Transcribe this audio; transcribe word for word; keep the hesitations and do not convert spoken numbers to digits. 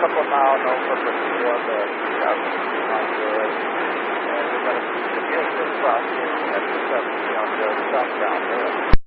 couple of miles over the field, the on good. And we're going to begin this process at the seventy on the southbound there.